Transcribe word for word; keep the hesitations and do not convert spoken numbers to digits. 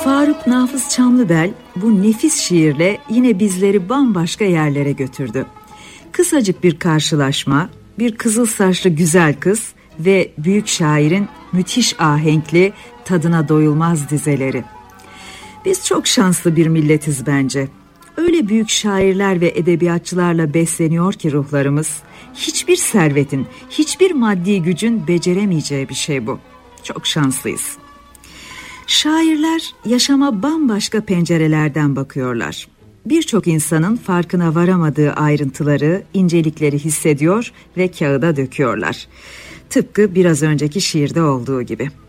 Faruk Nafız Çamlıbel bu nefis şiirle yine bizleri bambaşka yerlere götürdü. Kısacık bir karşılaşma, bir kızıl saçlı güzel kız ve büyük şairin müthiş ahenkli, tadına doyulmaz dizeleri. Biz çok şanslı bir milletiz bence. Öyle büyük şairler ve edebiyatçılarla besleniyor ki ruhlarımız. Hiçbir servetin, hiçbir maddi gücün beceremeyeceği bir şey bu. Çok şanslıyız. Şairler yaşama bambaşka pencerelerden bakıyorlar. Birçok insanın farkına varamadığı ayrıntıları, incelikleri hissediyor ve kağıda döküyorlar. Tıpkı biraz önceki şiirde olduğu gibi.